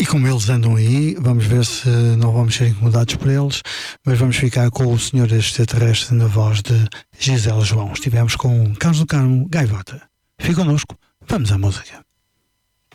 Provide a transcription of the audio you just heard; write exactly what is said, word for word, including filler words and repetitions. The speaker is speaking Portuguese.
como eles andam aí, vamos ver se não vamos ser incomodados por eles, mas vamos ficar com o Senhor Extraterrestre na voz de Gisele João. Estivemos com Carlos do Carmo Gaivota. Fique connosco, vamos à música.